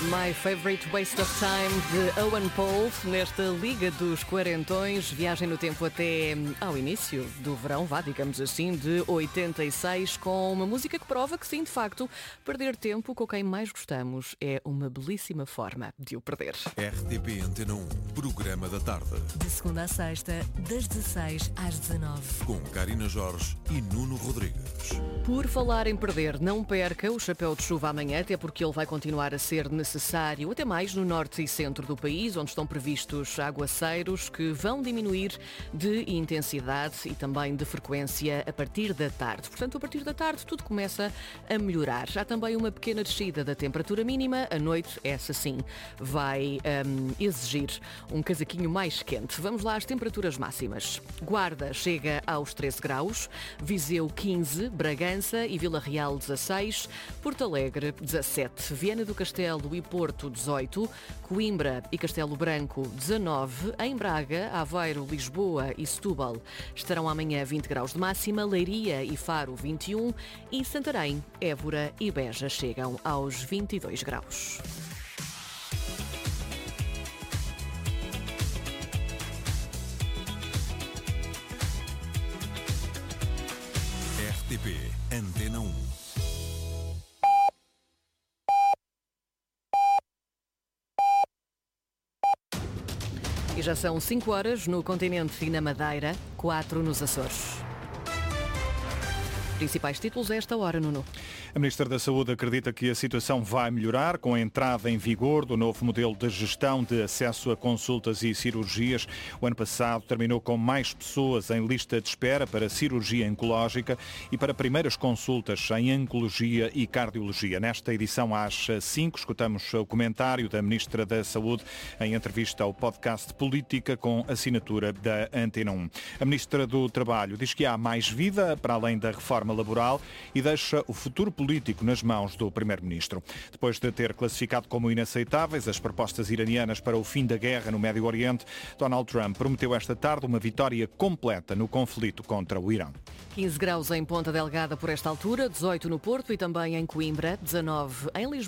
My Favorite Waste of Time de Owen Paul nesta Liga dos Quarentões, viagem no tempo até ao início do verão, digamos assim, de 86, com uma música que prova que sim, de facto, perder tempo com quem mais gostamos é uma belíssima forma de o perder. RTP Antena 1, programa da tarde. De segunda a sexta, das 16 às 19. Com Karina Jorge e Nuno Rodrigues. Por falar em perder, não perca o chapéu de chuva amanhã, até porque ele vai continuar a ser necessário, até mais no norte e centro do país, onde estão previstos aguaceiros que vão diminuir de intensidade e também de frequência a partir da tarde. Portanto, a partir da tarde tudo começa a melhorar. Já também uma pequena descida da temperatura mínima. A noite, essa sim, vai exigir um casaquinho mais quente. Vamos lá às temperaturas máximas. Guarda chega aos 13 graus, Viseu 15, Bragança e Vila Real 16, Porto Alegre 17, Viana do Castelo e Porto 18, Coimbra e Castelo Branco 19, em Braga, Aveiro, Lisboa e Setúbal estarão amanhã 20 graus de máxima, Leiria e Faro 21 e Santarém, Évora e Beja chegam aos 22 graus. RTP Antena 1. E já são 5 horas no continente e na Madeira, 4 nos Açores. Principais títulos a esta hora, Nuno. A Ministra da Saúde acredita que a situação vai melhorar com a entrada em vigor do novo modelo de gestão de acesso a consultas e cirurgias. O ano passado terminou com mais pessoas em lista de espera para cirurgia oncológica e para primeiras consultas em oncologia e cardiologia. Nesta edição às 5, escutamos o comentário da Ministra da Saúde em entrevista ao podcast Política com assinatura da Antena 1. A Ministra do Trabalho diz que há mais vida para além da reforma laboral e deixa o futuro político nas mãos do Primeiro-Ministro. Depois de ter classificado como inaceitáveis as propostas iranianas para o fim da guerra no Médio Oriente, Donald Trump prometeu esta tarde uma vitória completa no conflito contra o Irão. 15 graus em Ponta Delgada por esta altura, 18 no Porto e também em Coimbra, 19 em Lisboa.